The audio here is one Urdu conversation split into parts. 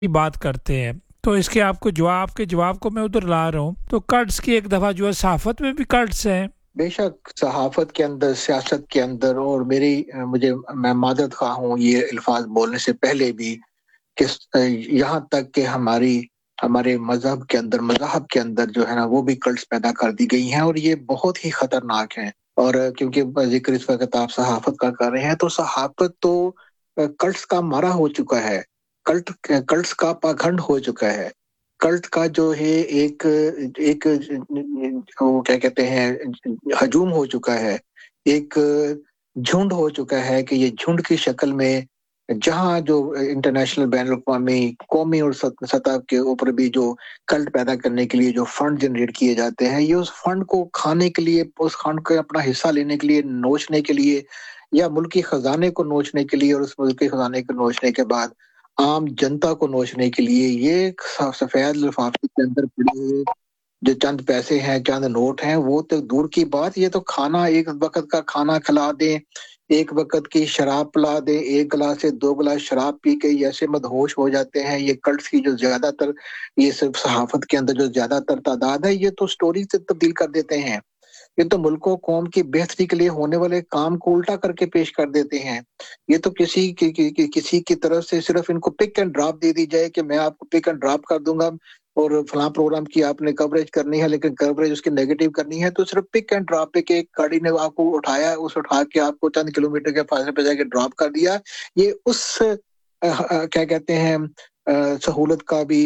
की बात करते हैं तो इसके आपके जवाब को मैं उधर ला रहा हूँ। तो कर्ट्स की एक दफा जो है सहाफत में भी कर्ट्स हैं। बेशक सहाफत के अंदर, सियासत के अंदर, और मैं मादरत खा हूँ ये अल्फाज बोलने से पहले भी कि यहाँ तक कि हमारे मजहब के अंदर जो है ना वो भी कल्ट्स पैदा कर दी गई हैं, और ये बहुत ही खतरनाक है। और क्योंकि जिक्र इस वक्त आप सहाफत का कर रहे हैं, तो सहाफत तो कल्ट्स का मारा हो चुका है, कल्ट्स का पाखंड हो चुका है। कल्ट का जो है एक एक वो क्या कहते हैं हजूम हो चुका है, एक झुंड हो चुका है कि ये झुंड की शक्ल में जहाँ जो इंटरनेशनल बैन अवी कौमी और सतह के ऊपर भी जो कल्ट पैदा करने के लिए जो फंड जनरेट किए जाते हैं, ये उस फंड को खाने के लिए, उस फंड का अपना हिस्सा लेने के लिए, नोचने के लिए, या मुल्की खजाने को नोचने के लिए, और उस मुल्की खजाने को नोचने के बाद आम जनता को नोचने के लिए ये सफेद लिफाफे के अंदर पड़े हुए जो चंद पैसे हैं, चंद नोट हैं, वो तो दूर की बात, ये तो खाना, एक वक्त का खाना खिला दें, एक वक्त की शराब पिला दे, एक गिलास से 2 गिलास शराब पी के ऐसे मदहोश हो जाते हैं। ये कल्ट्स की जो ज्यादातर, ये सिर्फ सहाफत के अंदर जो ज्यादातर तादाद है, ये तो स्टोरी से तब्दील कर देते हैं। ये तो मुल्को कौम की बेहतरी के लिए होने वाले काम को उल्टा करके पेश कर देते हैं। ये तो किसी की तरफ से सिर्फ इनको पिक एंड ड्रॉप दे दी जाए कि मैं आपको पिक एंड ड्रॉप कर दूंगा और फलां प्रोग्राम की आपने कवरेज करनी है, लेकिन कवरेज उसकी नेगेटिव करनी है, तो सिर्फ पिक एंड ड्रॉप पे कि एक गाड़ी ने आपको उठाया, उस उठा के आपको चंद किलोमीटर के फासले पे जाके ड्रॉप कर दिया, ये उस क्या कहते हैं सहूलत का भी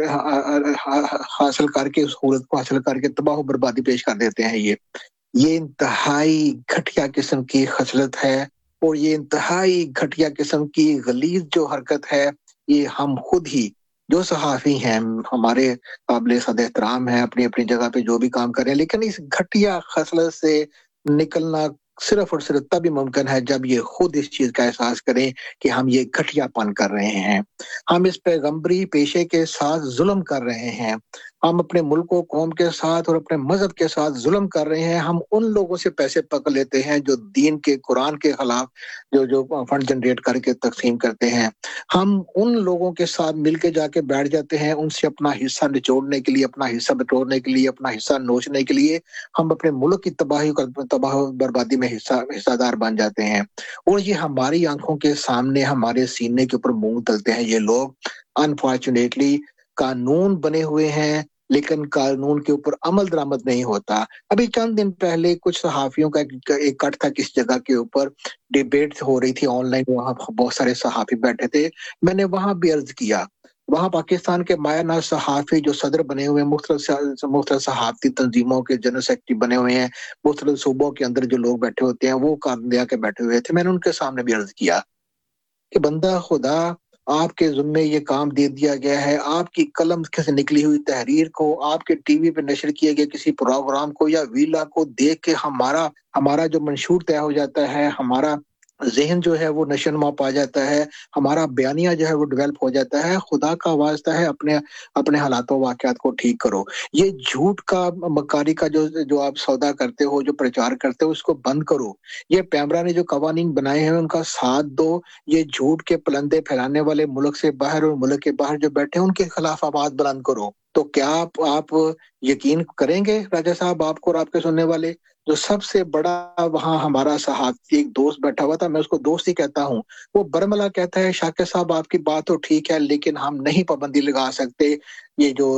हासिल करके, सहूलत को हासिल करके तबाह बर्बादी पेश कर देते हैं। ये इंतहाई घटिया किस्म की खसलत है, और ये इंतहाई घटिया किस्म की गलीज जो हरकत है, ये हम खुद ही जो सहाफी हैं हमारे काबिल सद एहतराम हैं, अपनी अपनी जगह पे जो भी काम कर रहे हैं, लेकिन इस घटिया खसलत से निकलना सिर्फ और सिर्फ तभी मुमकिन है जब ये खुद इस चीज का एहसास करें कि हम ये घटियापन कर रहे हैं, हम इस पैगंबरी पेशे के साथ जुल्म कर रहे हैं, हम अपने मुल्क और कौम के साथ और अपने मजहब के साथ जुल्म कर रहे हैं। हम उन लोगों से पैसे पकड़ लेते हैं जो दीन के, कुरान के खिलाफ जो फंड जनरेट करके तकसीम करते हैं। हम उन लोगों के साथ मिलके जाके बैठ जाते हैं, उनसे अपना हिस्सा निचोड़ने के लिए, अपना हिस्सा बटोरने के लिए, अपना हिस्सा नोचने के लिए हम अपने मुल्क की तबाह बर्बादी में हिस्सादार बन जाते हैं। और ये हमारी आंखों के सामने, हमारे सीने के ऊपर मूंग तलते हैं ये लोग। अनफॉर्चुनेटली कानून बने हुए हैं, लेकिन कानून के ऊपर अमल दरामद नहीं होता। अभी चंद दिन पहले कुछ सहाफियों का एक कट था, किस जगह के ऊपर डिबेट हो रही थी ऑनलाइन, वहां बहुत सारे सहाफी बैठे थे। मैंने वहां भी अर्ज किया, वहां पाकिस्तान के मायानाज सहाफी जो सदर बने हुए हैं, मुख्तलिफ सहाफती तंजीमों के जनरल सेक्रेटरी बने हुए हैं, मुख्तलिफ सूबों के अंदर जो लोग बैठे होते हैं, वो कांदिया के बैठे हुए थे। मैंने उनके सामने भी अर्ज किया कि बंदा खुदा, आपके ज़िम्मे ये काम दे दिया गया है, आपकी कलम से निकली हुई तहरीर को, आपके टीवी पे नशर किए गए किसी प्रोग्राम को या वीला को देख के हमारा जो मंशूर तय हो जाता है, हमारा ज़हन जो है वो नशोनुमा पा जाता है, हमारा बयानिया जो है वो डेवलप हो जाता है। खुदा का वास्ता है अपने हालातों वाक़यात को ठीक करो। ये झूठ का, मक्कारी का जो आप सौदा करते हो, जो प्रचार करते हो, उसको बंद करो। ये पैमरा ने जो कवानीन बनाए हैं उनका साथ दो। ये झूठ के पलंदे फैलाने वाले मुल्क से बाहर और मुल्क के बाहर जो बैठे हैं उनके खिलाफ आवाज बुलंद करो। तो क्या आप यकीन करेंगे राजा साहब, आपको और आपके सुनने वाले, जो सबसे बड़ा वहां हमारा सहाफी एक दोस्त बैठा हुआ था, मैं उसको दोस्त ही कहता हूँ, वो बरमला कहता है शाकिर साहब आपकी बात तो ठीक है, लेकिन हम नहीं पाबंदी लगा सकते ये जो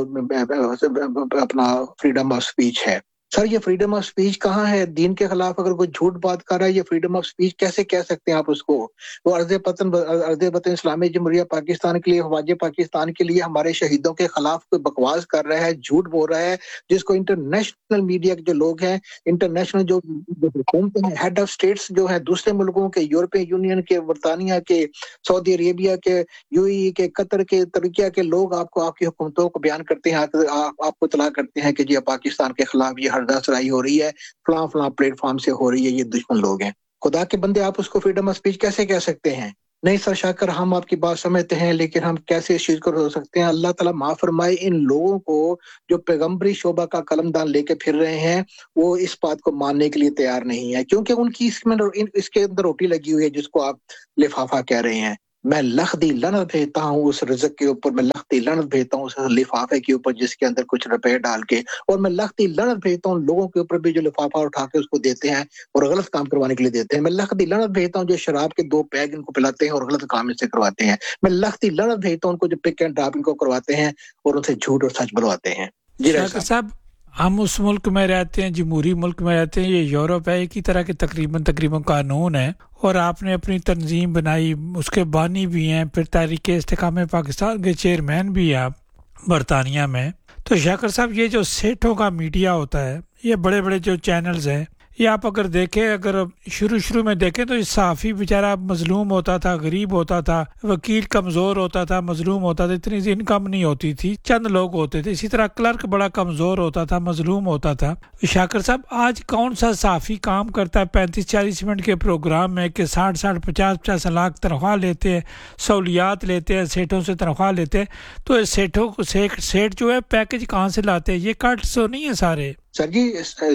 अपना फ्रीडम ऑफ स्पीच है। सर ये फ्रीडम ऑफ स्पीच कहाँ है? दीन के खिलाफ अगर कोई झूठ बात कर रहा है, ये फ्रीडम ऑफ स्पीच कैसे कह सकते हैं आप उसको? वो अर्ज़े वतन इस्लामी जमहूरिया पाकिस्तान के लिए, ख्वाज पाकिस्तान के लिए, हमारे शहीदों के खिलाफ कोई बकवास कर रहा है, झूठ बोल रहा है, जिसको इंटरनेशनल मीडिया के जो लोग हैं, इंटरनेशनल जो हुकूमतें हैं, हेड ऑफ स्टेट्स जो है दूसरे मुल्कों के, यूरोपियन यूनियन के, बरतानिया के, सऊदी अरेबिया के, यूएई के, कतर के, तुर्किया के लोग आपकी हुकूमतों को बयान करते हैं, आपको इत्तला करते हैं कि जी पाकिस्तान के खिलाफ ये हरदासराई हो रही है, फलां प्लेटफॉर्म से हो रही है, ये दुश्मन लोग हैं। खुदा के बंदे, आप उसको फ्रीडम ऑफ स्पीच कैसे कह सकते हैं? नहीं सर शाकर, हम आपकी बात समझते हैं, लेकिन हम कैसे इस चीज को रोक सकते हैं? अल्लाह ताला माफ फरमाए इन लोगों को जो पैगंबरी शोभा का कलमदान लेके फिर रहे हैं, वो इस बात को मानने के लिए तैयार नहीं है, क्योंकि उनकी इसके अंदर रोटी लगी हुई है जिसको आप लिफाफा कह रहे हैं। میں لختی لعنت بھیجتا ہوں اس رزق کے اوپر، میں لختی لعنت بھیجتا ہوں اس لفافے کے اوپر جس کے اندر کچھ روپے ڈال کے، اور میں لختی لعنت بھیجتا ہوں لوگوں کے اوپر بھی جو لفافہ اٹھا کے اس کو دیتے ہیں اور غلط کام کروانے کے لیے دیتے ہیں، میں لختی لعنت بھیجتا ہوں جو شراب کے 2 پیگ ان کو پلاتے ہیں اور غلط کام ان سے کرواتے ہیں، میں لختی لعنت بھیجتا ہوں ان کو جو پک اینڈ ڈراپ ان کو کرواتے ہیں اور ان سے جھوٹ اور سچ بلواتے ہیں۔ جی رائے شاکر صاحب، ہم اس ملک میں رہتے ہیں، جمہوری ملک میں رہتے ہیں، یہ یورپ ہے، ایک ہی طرح کے تقریباً قانون ہے، اور آپ نے اپنی تنظیم بنائی، اس کے بانی بھی ہیں، پھر تحریک استحکام پاکستان کے چیئرمین بھی ہیں آپ برطانیہ میں۔ تو شاکر صاحب، یہ جو سیٹھوں کا میڈیا ہوتا ہے، یہ بڑے بڑے جو چینلز ہیں، یہ آپ اگر دیکھیں، اگر شروع میں دیکھیں تو یہ صحافی بیچارہ مظلوم ہوتا تھا، غریب ہوتا تھا، وکیل کمزور ہوتا تھا، مظلوم ہوتا تھا، اتنی انکم نہیں ہوتی تھی، چند لوگ ہوتے تھے، اسی طرح کلرک بڑا کمزور ہوتا تھا، مظلوم ہوتا تھا۔ شاکر صاحب، آج کون سا صحافی کام کرتا ہے 35-40 منٹ کے پروگرام میں کہ 60 50 لاکھ تنخواہ لیتے ہیں، سہولیات لیتے ہیں، سیٹوں سے تنخواہ لیتے ہیں؟ تو یہ سیٹوں کو سیٹ جو ہے پیکج کہاں سے لاتے ہیں؟ یہ کٹس تو نہیں ہے سارے؟ سر جی،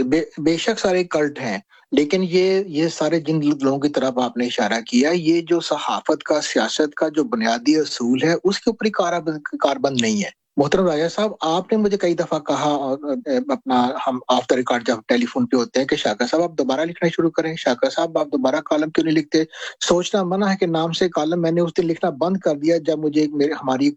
بے شک سارے کلٹ ہیں، لیکن یہ سارے جن لوگوں کی طرف آپ نے اشارہ کیا، یہ جو صحافت کا، سیاست کا جو بنیادی اصول ہے اس کے اوپر ہی کاربند نہیں ہے۔ محترم راجہ صاحب، آپ نے مجھے کئی دفعہ کہا، اپنا ہم آف دا ریکارڈ جب ٹیلی فون پہ ہوتے ہیں، کہ شاکر صاحب آپ دوبارہ لکھنا شروع کریں، شاکر صاحب آپ دوبارہ کالم کیوں نہیں لکھتے؟ سوچنا منع ہے کہ نام سے کالم میں نے اس دن لکھنا بند کر دیا جب مجھے ہماری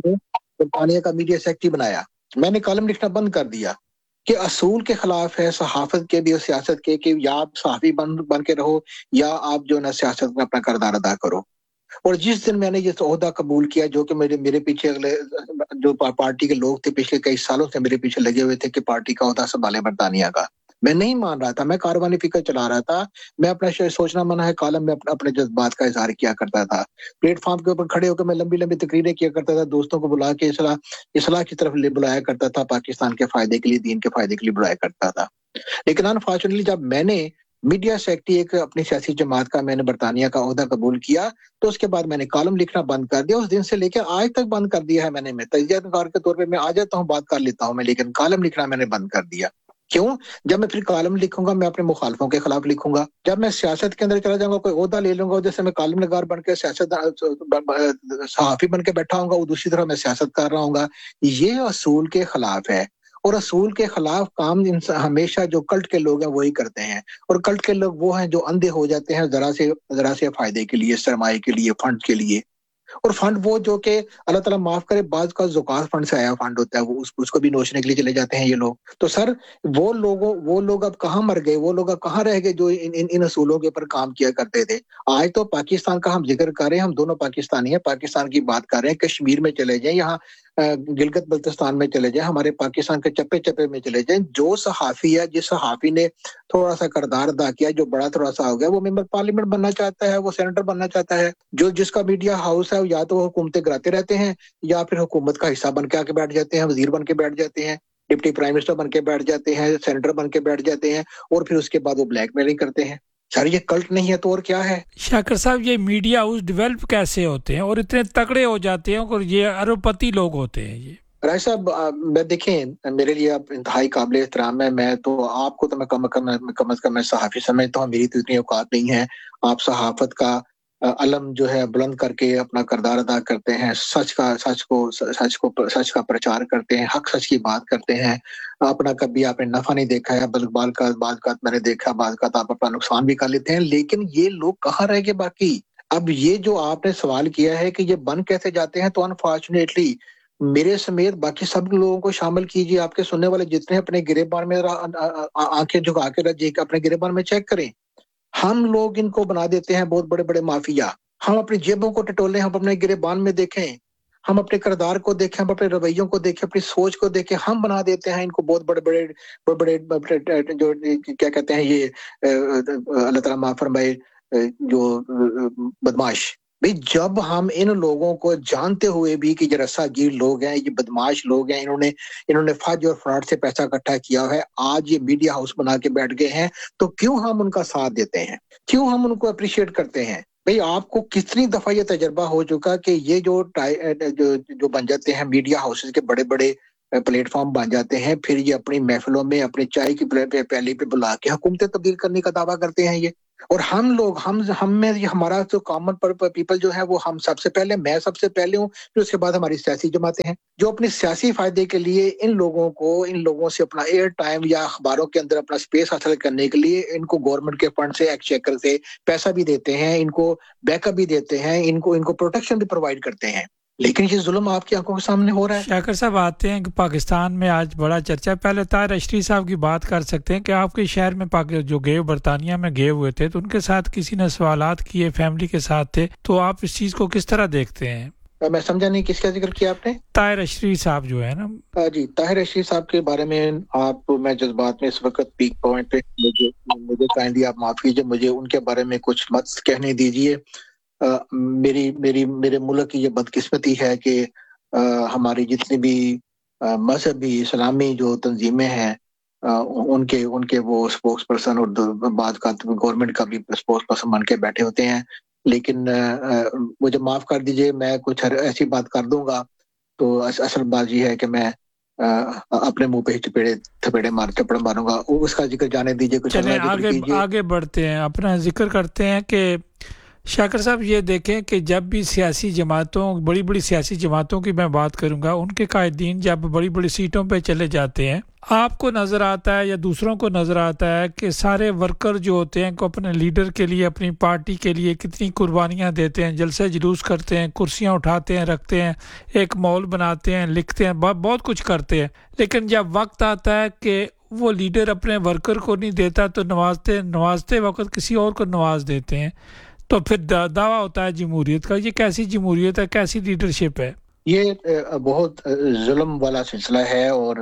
برطانیہ کا میڈیا سیکرٹری بنایا، میں نے کالم لکھنا بند کر دیا کہ اصول کے خلاف ہے صحافت کے بھی اور سیاست کے، کہ یا آپ صحافی بن کے رہو یا آپ جو نا سیاست میں اپنا کردار ادا کرو۔ اور جس دن میں نے یہ عہدہ قبول کیا، جو کہ میرے پیچھے اگلے جو پارٹی کے لوگ تھے پچھلے کئی سالوں سے میرے پیچھے لگے ہوئے تھے کہ پارٹی کا عہدہ سنبھالے برطانیہ کا، میں نہیں مان رہا تھا، میں کاروانی فکر چلا رہا تھا، میں اپنا سوچنا منع ہے کالم میں اپنے جذبات کا اظہار کیا کرتا تھا، پلیٹ فارم کے اوپر کھڑے ہو کے میں لمبی لمبی تقریریں کیا کرتا تھا، دوستوں کو بلا کے اصلاح کی طرف بلایا کرتا تھا، پاکستان کے فائدے کے لیے، دین کے فائدے کے لیے بلایا کرتا تھا۔ لیکن انفارچونیٹلی جب میں نے میڈیا سیکرٹری ایک اپنی سیاسی جماعت کا میں نے برطانیہ کا عہدہ قبول کیا، تو اس کے بعد میں نے کالم لکھنا بند کر دیا، اس دن سے لے کے آج تک بند کر دیا ہے میں نے۔ میں تجزیہ کار کے طور پہ میں آ جاتا ہوں، بات کر لیتا ہوں میں، لیکن کالم لکھنا میں نے بند کر دیا۔ کیوں؟ جب میں پھر کالم لکھوں گا میں اپنے مخالفوں کے خلاف لکھوں گا، جب میں سیاست کے اندر چلا جاؤں گا، کوئی عہدہ لے لوں گا، جیسے میں کالم نگار بن کے صحافی بن کے بیٹھا ہوں گا، وہ دوسری طرح میں سیاست کر رہا ہوں گا، یہ اصول کے خلاف ہے۔ اور اصول کے خلاف کام ہمیشہ جو کلٹ کے لوگ ہیں وہی کرتے ہیں، اور کلٹ کے لوگ وہ ہیں جو اندھے ہو جاتے ہیں ذرا سے فائدے کے لیے، سرمایہ کے لیے، فنڈ کے لیے۔ اور فنڈ وہ جو کہ اللہ تعالیٰ معاف کرے، بعض کا زکوٰۃ فنڈ سے آیا فنڈ ہوتا ہے، وہ اس کو بھی نوچنے کے لیے چلے جاتے ہیں یہ لوگ۔ تو سر وہ لوگ اب کہاں مر گئے، وہ لوگ اب کہاں رہ گئے جو ان اصولوں کے اوپر کام کیا کرتے تھے؟ آج تو پاکستان کا ہم ذکر کر رہے ہیں، ہم دونوں پاکستانی ہیں، پاکستان کی بات کر رہے ہیں، کشمیر میں چلے جائیں، یہاں گلگت بلتستان میں چلے جائیں، ہمارے پاکستان کے چپے چپے میں چلے جائیں، جو صحافی ہے، جس صحافی نے تھوڑا سا کردار ادا کیا، جو بڑا تھوڑا سا ہو گیا، وہ ممبر پارلیمنٹ بننا چاہتا ہے، وہ سینیٹر بننا چاہتا ہے، جس کا میڈیا ہاؤس ہے، یا تو وہ حکومتیں گراتے رہتے ہیں یا پھر حکومت کا حصہ بن کے آ کے بیٹھ جاتے ہیں، وزیر بن کے بیٹھ جاتے ہیں، ڈپٹی پرائم منسٹر بن کے بیٹھ جاتے ہیں، سینیٹر بن کے بیٹھ جاتے ہیں، اور پھر اس کے بعد وہ بلیک میلنگ کرتے ہیں۔ سر یہ کلٹ نہیں ہے تو اور کیا ہے؟ شاکر صاحب، یہ میڈیا ہاؤس ڈیولپ کیسے ہوتے ہیں اور اتنے تگڑے ہو جاتے ہیں، اور یہ اربپتی لوگ ہوتے ہیں؟ یہ رائے صاحب، میں دیکھیں، میرے لیے آپ انتہائی قابل احترام ہے، میں تو آپ کو تو میں کم از کم میں صحافی سمجھتا ہوں، میری تو اتنی اوقات نہیں ہے۔ آپ صحافت کا علم جو ہے بلند کر کے اپنا کردار ادا کرتے ہیں، سچ کا پرچار کرتے ہیں، حق سچ کی بات کرتے ہیں، اپنا کبھی آپ نے نفع نہیں دیکھا ہے، بلکہ بعض کا میں نے دیکھا، بعض کا آپ اپنا نقصان بھی کر لیتے ہیں، لیکن یہ لوگ کہاں رہ گئے باقی؟ اب یہ جو آپ نے سوال کیا ہے کہ یہ بن کیسے جاتے ہیں، تو انفارچونیٹلی میرے سمیت باقی سب لوگوں کو شامل کیجیے، آپ کے سننے والے جتنے اپنے گریبان میں آنکھیں جھکا کے رکھیے، اپنے گریبان میں چیک کریں، ہم لوگ ان کو بنا دیتے ہیں بہت بڑے بڑے مافیا۔ ہم اپنی جیبوں کو ٹٹولیں، ہم اپنے گریبان میں دیکھیں، ہم اپنے کردار کو دیکھیں، ہم اپنے رویوں کو دیکھیں، اپنی سوچ کو دیکھیں، ہم بنا دیتے ہیں ان کو بہت بڑے جو کیا کہتے ہیں یہ اللہ تعالیٰ معاف فرمائے جو بدماش۔ بھئی جب ہم ان لوگوں کو جانتے ہوئے بھی کہ یہ رسا گیر لوگ ہیں، یہ بدماش لوگ ہیں، انہوں نے فج اور فراڈ سے پیسہ اکٹھا کیا ہے، آج یہ میڈیا ہاؤس بنا کے بیٹھ گئے ہیں، تو کیوں ہم ان کا ساتھ دیتے ہیں؟ کیوں ہم ان کو اپریشیٹ کرتے ہیں؟ بھئی آپ کو کتنی دفعہ یہ تجربہ ہو چکا کہ یہ جو بن جاتے ہیں میڈیا ہاؤسز کے بڑے بڑے پلیٹ فارم بن جاتے ہیں، پھر یہ اپنی محفلوں میں اپنی چائے کی پیالی پہ بلا کے حکومتیں تبدیل کرنے کا دعویٰ کرتے ہیں یہ، اور ہم لوگ ہم میں ہمارا جو کامن پیپل جو ہے وہ ہم سب سے پہلے، میں سب سے پہلے ہوں، پھر اس کے بعد ہماری سیاسی جماعتیں ہیں جو اپنے سیاسی فائدے کے لیے ان لوگوں سے اپنا ایئر ٹائم یا اخباروں کے اندر اپنا اسپیس حاصل کرنے کے لیے ان کو گورنمنٹ کے فنڈ سے ایکسچیکر سے پیسہ بھی دیتے ہیں، ان کو بیک اپ بھی دیتے ہیں، ان کو پروٹیکشن بھی پرووائڈ کرتے ہیں، لیکن یہ ظلم آپ کی آنکھوں کے سامنے ہو رہا ہے۔ شاکر صاحب آتے ہیں کہ پاکستان میں آج بڑا چرچا ہے، پہلے طاہر اشری صاحب کی بات کر سکتے ہیں کہ آپ کے شہر میں جو گئے برطانیہ میں گئے ہوئے تھے تو ان کے ساتھ کسی نے سوالات کیے، فیملی کے ساتھ تھے، تو آپ اس چیز کو کس طرح دیکھتے ہیں؟ میں سمجھا نہیں، کس کا ذکر کیا آپ نے؟ طاہر اشری صاحب جو ہے نا۔ جی، طاہر اشری صاحب کے بارے میں میں جذبات میں اس وقت پیک پوائنٹ پہ، مجھے کائنڈلی آپ معاف کیجیے، مجھے ان کے بارے میں کچھ مت کہنے دیجیے۔ میرے ملک کی یہ بدقسمتی ہے کہ ہماری جتنی بھی مذہبی اسلامی جو تنظیمیں ہیں ان کے وہ اسپوکس پرسن اور بعض کا گورنمنٹ کا بھی اسپوکس پرسن بن کے بیٹھے ہوتے ہیں، لیکن مجھے معاف کر دیجیے، میں کچھ ایسی بات کر دوں گا تو اصل بات یہ ہے کہ میں اپنے منہ پہ تھپڑ ماروں گا، اس کا ذکر جانے دیجیے، کچھ چلیں اللہ ذکر کیجیے۔ آگے بڑھتے ہیں، اپنا ذکر کرتے ہیں کہ شاکر صاحب یہ دیکھیں کہ جب بھی سیاسی جماعتوں، بڑی بڑی سیاسی جماعتوں کی میں بات کروں گا، ان کے قائدین جب بڑی بڑی سیٹوں پہ چلے جاتے ہیں، آپ کو نظر آتا ہے یا دوسروں کو نظر آتا ہے کہ سارے ورکر جو ہوتے ہیں کو اپنے لیڈر کے لیے، اپنی پارٹی کے لیے کتنی قربانیاں دیتے ہیں، جلسے جلوس کرتے ہیں، کرسیاں اٹھاتے ہیں، رکھتے ہیں، ایک مال بناتے ہیں، لکھتے ہیں، بہت کچھ کرتے ہیں، لیکن جب وقت آتا ہے کہ وہ لیڈر اپنے ورکر کو نہیں دیتا تو نوازتے وقت کسی اور کو نواز دیتے ہیں، تو پھر دعویٰ ہوتا ہے جمہوریت کا۔ یہ کیسی جمہوریت ہے، کیسی لیڈرشپ ہے؟ یہ بہت ظلم والا سلسلہ ہے اور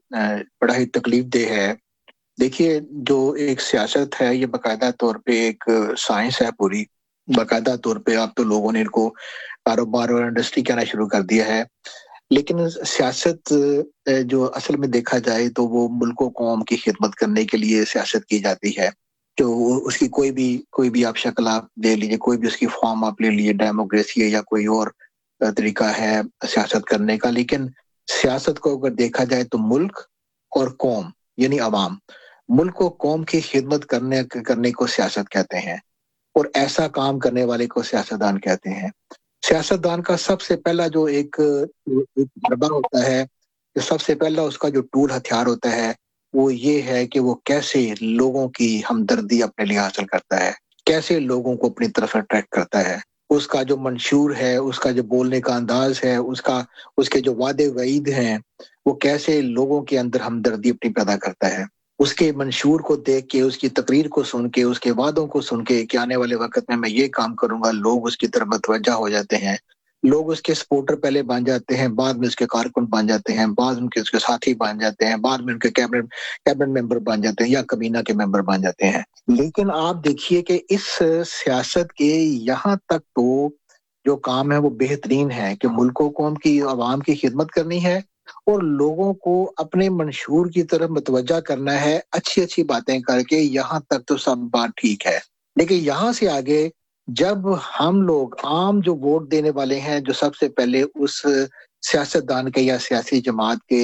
بڑا ہی تکلیف دہ ہے۔ دیکھیے، جو ایک سیاست ہے یہ باقاعدہ طور پہ ایک سائنس ہے پوری، باقاعدہ طور پہ اب تو لوگوں نے ان کو کاروبار اور انڈسٹری کہنا شروع کر دیا ہے، لیکن سیاست جو اصل میں دیکھا جائے تو وہ ملک و قوم کی خدمت کرنے کے لیے سیاست کی جاتی ہے۔ جو اس کی کوئی بھی آپ شکل آپ لے لیجیے، کوئی بھی اس کی فارم آپ لے لیجیے، ڈیموکریسی ہے یا کوئی اور طریقہ ہے سیاست کرنے کا، لیکن سیاست کو اگر دیکھا جائے تو ملک اور قوم یعنی عوام، ملک و قوم کی خدمت کرنے کو سیاست کہتے ہیں، اور ایسا کام کرنے والے کو سیاستدان کہتے ہیں۔ سیاستدان کا سب سے پہلا جو ایک ضربہ ہوتا ہے، جو سب سے پہلا اس کا جو ٹول ہتھیار ہوتا ہے وہ یہ ہے کہ وہ کیسے لوگوں کی ہمدردی اپنے لیے حاصل کرتا ہے، کیسے لوگوں کو اپنی طرف اٹریکٹ کرتا ہے، اس کا جو منشور ہے، اس کا جو بولنے کا انداز ہے، اس کے جو وعدے وعید ہیں، وہ کیسے لوگوں کے اندر ہمدردی اپنی پیدا کرتا ہے۔ اس کے منشور کو دیکھ کے، اس کی تقریر کو سن کے، اس کے وعدوں کو سن کے کہ آنے والے وقت میں یہ کام کروں گا، لوگ اس کی طرف متوجہ ہو جاتے ہیں، لوگ اس کے سپورٹر پہلے بن جاتے ہیں، بعد میں اس کے کارکن بن جاتے ہیں، بعد میں اس کے ساتھی بن جاتے ہیں، بعد میں ان کے کیبنٹ ممبر بن جاتے ہیں یا کابینہ کے ممبر بن جاتے ہیں۔ لیکن آپ دیکھیے کہ اس سیاست کے یہاں تک تو جو کام ہے وہ بہترین ہے کہ ملک و قوم کی، عوام کی خدمت کرنی ہے اور لوگوں کو اپنے منشور کی طرف متوجہ کرنا ہے، اچھی باتیں کر کے، یہاں تک تو سب بات ٹھیک ہے۔ لیکن یہاں سے آگے جب ہم لوگ عام جو ووٹ دینے والے ہیں، جو سب سے پہلے اس سیاستدان کے یا سیاسی جماعت کے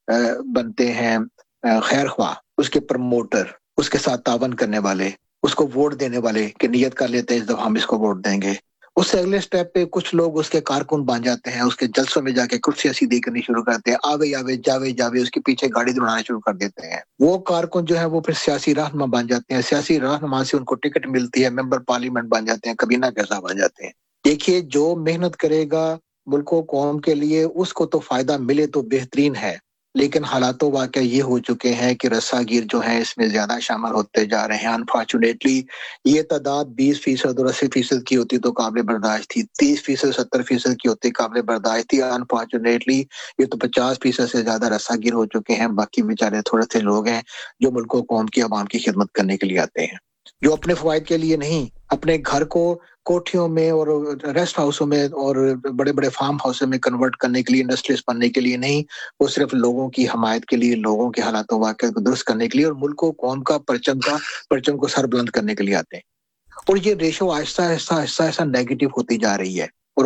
بنتے ہیں خیر خواہ، اس کے پروموٹر، اس کے ساتھ تعاون کرنے والے، اس کو ووٹ دینے والے کہ نیت کر لیتے ہیں اس دفعہ ہم اس کو ووٹ دیں گے، اس سے اگلے سٹیپ پہ کچھ لوگ اس کے کارکن بن جاتے ہیں، اس کے جلسوں میں جا کے کرسیاں سیدھی کرنی شروع کرتے ہیں، آوے جاوے اس کے پیچھے گاڑی دوڑانا شروع کر دیتے ہیں۔ وہ کارکن جو ہے وہ پھر سیاسی رہنما بن جاتے ہیں، سیاسی رہنما سے ان کو ٹکٹ ملتی ہے، ممبر پارلیمنٹ بن جاتے ہیں، کابینہ کیسا بن جاتے ہیں۔ دیکھیے، جو محنت کرے گا ملک و قوم کے لیے اس کو تو فائدہ ملے تو بہترین ہے، لیکن حالات و واقع یہ ہو چکے ہیں کہ رسا گیر جو ہیں اس میں زیادہ شامل ہوتے جا رہے ہیں۔ انفارچونیٹلی یہ تعداد 20% اور 80% کی ہوتی تو قابل برداشت تھی، 30% 70% کی ہوتی قابل برداشت تھی۔ انفارچونیٹلی یہ تو 50% سے زیادہ رسا گیر ہو چکے ہیں۔ باقی بیچارے تھوڑے سے لوگ ہیں جو ملک و قوم کی، عوام کی خدمت کرنے کے لیے آتے ہیں، جو اپنے فوائد کے لیے نہیں، اپنے گھر کو کوٹھیوں میں اور ریسٹ ہاؤسوں میں اور بڑے بڑے فارم ہاؤسوں میں کنورٹ کرنے کے لیے، انڈسٹریز بننے کے لیے نہیں، وہ صرف لوگوں کی حمایت کے لیے، لوگوں کے حالات و واقعات کو درست کرنے کے لیے اور ملک و قوم کا پرچم کو سر بلند کرنے کے لیے آتے ہیں۔ اور یہ ریشو آہستہ نیگیٹو ہوتی جا رہی ہے، اور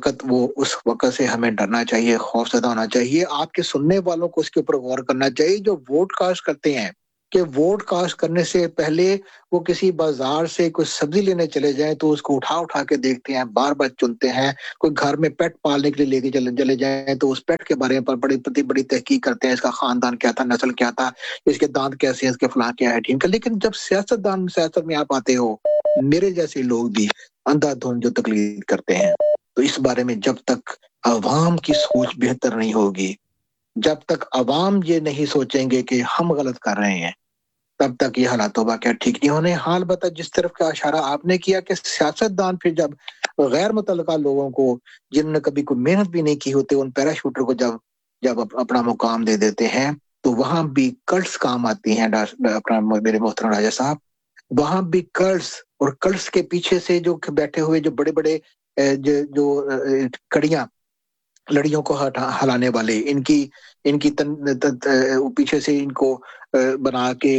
اس وقت سے ہمیں ڈرنا چاہیے، خوف زدہ ہونا چاہیے۔ آپ کے سننے والوں کو اس کے اوپر غور کرنا چاہیے، جو ووٹ کاسٹ کرتے ہیں کہ ووٹ کاسٹ کرنے سے پہلے وہ کسی بازار سے کوئی سبزی لینے چلے جائیں تو اس کو اٹھا کے دیکھتے ہیں، بار بار چنتے ہیں. کوئی گھر میں پیٹ پالنے کے لیے لے کے چلے جائیں تو اس پیٹ کے بارے میں بڑی تحقیق کرتے ہیں، اس کا خاندان کیا تھا، نسل کیا تھا، اس کے دانت کیسے ہیں، اس کے فلاں کیا ہے، ٹھیک ہے. لیکن جب سیاست میں آپ آتے ہو، میرے جیسے لوگ بھی اندھا دھند جو تقلید کرتے ہیں، تو اس بارے میں جب تک عوام کی سوچ بہتر نہیں ہوگی، جب تک عوام یہ نہیں سوچیں گے کہ ہم غلط کر رہے ہیں، تب تک یہ حالات توبہ کیا ٹھیک نہیں ہونے. حال بتا جس طرف کا اشارہ آپ نے کیا کہ سیاستدان پھر جب غیر متعلقہ لوگوں کو جنہوں نے کبھی کوئی محنت بھی نہیں کی ہوتی، ان پیراشوٹر کو جب اپنا مقام دے دیتے ہیں تو وہاں بھی کلٹس کام آتی ہیں. اپنا میرے محترم راجہ صاحب، وہاں بھی کلٹس، اور کلٹس کے پیچھے سے جو بیٹھے ہوئے جو بڑے بڑے جو کڑیاں لڑیوں کو ہلانے والے، ان کی پیچھے سے ان کو بنا کے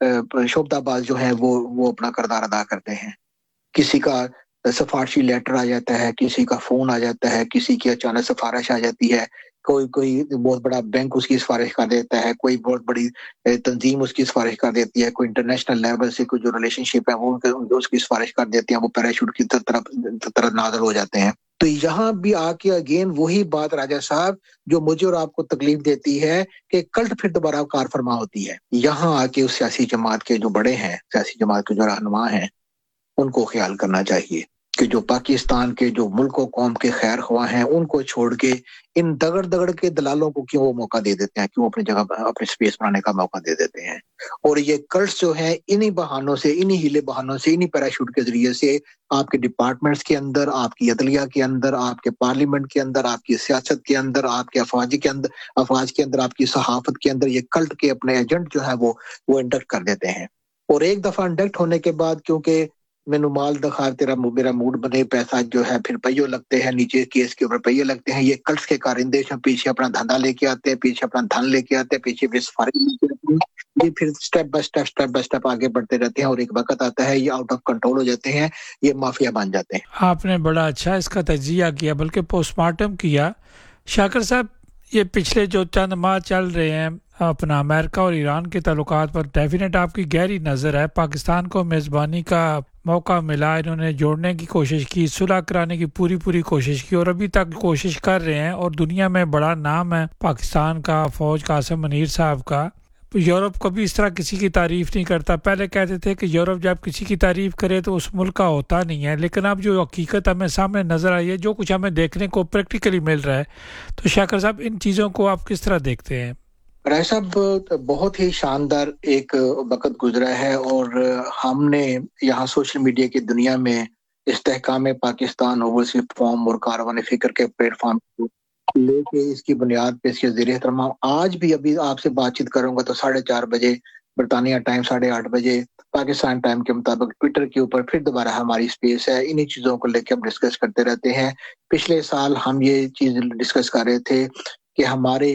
شعبدہ باز جو ہیں وہ اپنا کردار ادا کرتے ہیں. کسی کا سفارشی لیٹر آ جاتا ہے، کسی کا فون آ جاتا ہے، کسی کی اچانک سفارش آ جاتی ہے، کوئی بہت بڑا بینک اس کی سفارش کر دیتا ہے، کوئی بہت بڑی تنظیم اس کی سفارش کر دیتی ہے، کوئی انٹرنیشنل لیول سے کوئی جو ریلیشن شپ ہے وہ اس کی سفارش کر دیتے ہیں، وہ پیراشوٹ کی طرف نازل ہو جاتے ہیں. تو یہاں بھی آ کے اگین وہی بات راجہ صاحب جو مجھے اور آپ کو تکلیف دیتی ہے کہ کلٹ پھر دوبارہ کار فرما ہوتی ہے. یہاں آ کے اس سیاسی جماعت کے جو بڑے ہیں، سیاسی جماعت کے جو رہنما ہیں، ان کو خیال کرنا چاہیے کہ جو پاکستان کے جو ملک و قوم کے خیر خواہ ہیں، ان کو چھوڑ کے ان دگڑ کے دلالوں کو کیوں وہ موقع دے دیتے ہیں، کیوں اپنی جگہ اپنے سپیس بنانے کا موقع دے دیتے ہیں. اور یہ کلٹس جو ہیں انہی بہانوں سے، انہی ہیلے بہانوں سے، انہی پیراشوٹ کے ذریعے سے آپ کے ڈپارٹمنٹس کے اندر، آپ کی عدلیہ کے اندر، آپ کے پارلیمنٹ کے اندر، آپ کی سیاست کے اندر، آپ کے افواج کے اندر، آپ کی صحافت کے اندر یہ کلٹ کے اپنے ایجنٹ جو ہے وہ انڈکٹ کر دیتے ہیں. اور ایک دفعہ انڈکٹ ہونے کے بعد کیونکہ مینو مال دکھا تیرا میرا موڈ بنے، پیسہ جو ہے پھر پہیوں لگتے ہیں، نیچے کیس کے اوپر پہیے لگتے ہیں. یہ کلٹس کے کارندے پیچھے اپنا دھندا لے کے آتے ہیں، پیچھے اپنا دھن لے کے آتے ہیں، پیچھے بھی سفارش لے کے آتے ہیں. یہ پھر سٹیپ بائی سٹیپ آگے بڑھتے رہتے ہیں، اور ایک وقت آتا ہے یہ آؤٹ آف کنٹرول ہو جاتے ہیں، یہ مافیا بن جاتے ہیں. آپ نے بڑا اچھا اس کا تجزیہ کیا، بلکہ پوسٹ مارٹم کیا. شاکر صاحب، یہ پچھلے جو چند ماہ چل رہے ہیں اپنا امریکہ اور ایران کے تعلقات پر ڈیفینیٹ آپ کی گہری نظر ہے. پاکستان کو میزبانی کا موقع ملا، انہوں نے جوڑنے کی کوشش کی، صلح کرانے کی پوری کوشش کی، اور ابھی تک کوشش کر رہے ہیں. اور دنیا میں بڑا نام ہے پاکستان کا، فوج قاسم منیر صاحب کا. یورپ کبھی اس طرح کسی کی تعریف نہیں کرتا. پہلے کہتے تھے کہ یورپ جب کسی کی تعریف کرے تو اس ملک کا ہوتا نہیں ہے، لیکن اب جو حقیقت ہمیں سامنے نظر آئی ہے، جو کچھ ہمیں دیکھنے کو پریکٹیکلی مل رہا ہے، تو شاکر صاحب ان چیزوں کو آپ کس طرح دیکھتے ہیں؟ رائے صاحب، بہت ہی شاندار ایک وقت گزرا ہے، اور ہم نے یہاں سوشل میڈیا کی دنیا میں استحکام پاکستان اوورسیز فارم اور کاروان فکر کے پلیٹ فارم کو لے کے اس کی بنیاد پہ اس کے زیر اہتمام آج بھی ابھی آپ سے بات چیت کروں گا تو 4:30 بجے برطانیہ ٹائم، 8:30 بجے پاکستان ٹائم کے مطابق ٹویٹر کے اوپر پھر دوبارہ ہماری سپیس ہے. انہی چیزوں کو لے کے ہم ڈسکس کرتے رہتے ہیں. پچھلے سال ہم یہ چیز ڈسکس کر رہے تھے کہ ہمارے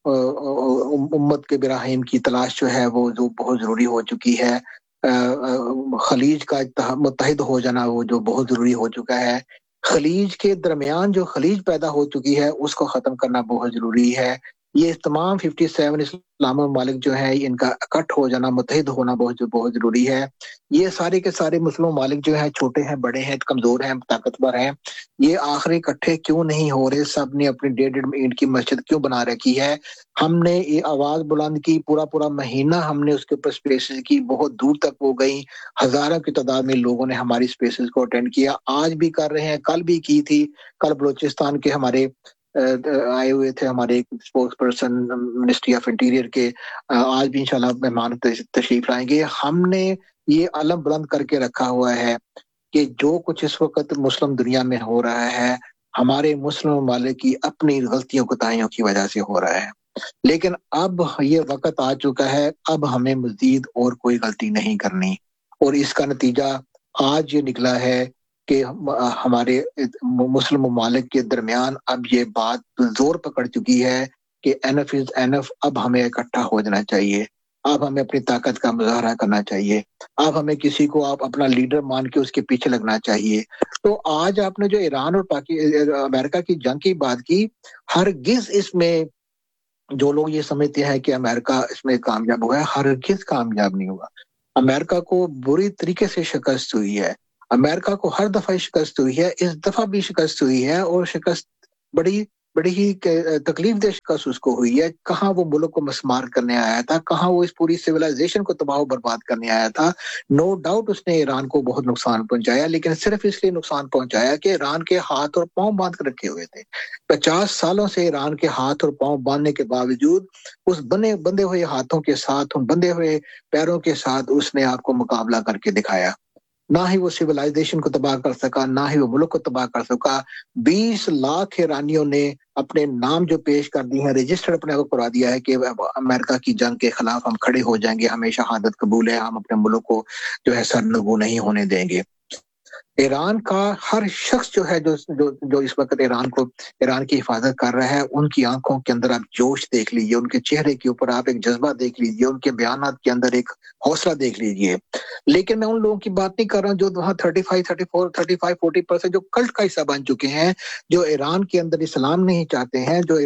امت کے براہیم کی تلاش جو ہے وہ جو بہت ضروری ہو چکی ہے. خلیج کا متحد ہو جانا وہ جو بہت ضروری ہو چکا ہے. خلیج کے درمیان جو خلیج پیدا ہو چکی ہے اس کو ختم کرنا بہت ضروری ہے. یہ تمام 57 اسلامی ممالک جو ہیں ان کا اکٹھ ہو جانا، متحد ہونا بہت ضروری ہے. یہ سارے کے سارے مسلم ممالک جو ہیں، چھوٹے ہیں، بڑے ہیں، کمزور ہیں، طاقتور ہیں، یہ آخر اکٹھے کیوں نہیں ہو رہے؟ سب نے اپنی 1.5 اینٹ کی مسجد کیوں بنا رکھی ہے؟ ہم نے یہ آواز بلند کی، پورا مہینہ ہم نے اس کے اوپر سپیسز کی، بہت دور تک ہو گئی، ہزاروں کی تعداد میں لوگوں نے ہماری سپیسز کو اٹینڈ کیا. آج بھی کر رہے ہیں، کل بھی کی تھی. کل بلوچستان کے ہمارے آئے ہوئے تھے، ہمارے spokes person ministry of interior کے. آج بھی انشاءاللہ مہمان تشریف لائیں گے. ہم نے یہ علم بلند کر کے رکھا ہوا ہے کہ جو کچھ اس وقت مسلم دنیا میں ہو رہا ہے ہمارے مسلم ممالک کی اپنی غلطیوں کوتاہیوں کی وجہ سے ہو رہا ہے. لیکن اب یہ وقت آ چکا ہے، اب ہمیں مزید اور کوئی غلطی نہیں کرنی. اور اس کا نتیجہ آج یہ نکلا ہے کہ ہمارے مسلم ممالک کے درمیان اب یہ بات زور پکڑ چکی ہے کہ اینف از اینف. اب ہمیں اکٹھا ہو جانا چاہیے، اب ہمیں اپنی طاقت کا مظاہرہ کرنا چاہیے، اب ہمیں کسی کو آپ اپنا لیڈر مان کے اس کے پیچھے لگنا چاہیے. تو آج آپ نے جو ایران اور امریکہ کی جنگ کی بات کی، ہرگز اس میں जो लोग ये समझते हैं कि अमेरिका इसमें कामयाब हुआ है, हरगिज़ कामयाब नहीं हुआ। अमेरिका को बुरी तरीके से शिकस्त हुई है। अमेरिका को हर दफा शिकस्त हुई है, इस दफा भी शिकस्त हुई है, और शिकस्त बड़ी बड़ी ही तकलीफ दह शिकस्त उसको हुई है। कहाँ वो मुल्क को मस्मार करने आया था, कहाँ वो इस पूरी सिविलाइजेशन को तबाह बर्बाद करने आया था। नो डाउट उसने ईरान को बहुत नुकसान पहुंचाया, लेकिन सिर्फ इसलिए नुकसान पहुंचाया कि ईरान के हाथ और पांव बांध कर रखे हुए थे। 50 सालों से ईरान के हाथ और पांव बांधने के बावजूद उस बंधे हुए हाथों के साथ, उन बंधे हुए पैरों के साथ उसने आपको मुकाबला करके दिखाया। ना ही वो सिविलाइजेशन को तबाह कर सका, ना ही वो मुल्क को तबाह कर सका। 20 लाख ईरानियों ने अपने नाम जो पेश कर दिए हैं, रजिस्टर अपने को करा दिया है कि अमेरिका की जंग के खिलाफ हम खड़े हो जाएंगे, हमें शहादत कबूल है, हम अपने मुल्क को जो है सरनगू नहीं होने देंगे। ईरान का हर शख्स जो है जो इस वक्त ईरान की हिफाजत कर रहा है, उनकी आंखों के अंदर आप जोश देख लीजिए, उनके चेहरे के ऊपर आप एक जज्बा देख लीजिए, उनके बयानात के अंदर एक हौसला देख लीजिए। लेकिन मैं उन लोगों की बात नहीं कर रहा हूं जो वहां 35-40% जो कल्ट का हिस्सा बन चुके हैं, जो ईरान के अंदर इस्लाम नहीं चाहते हैं, जो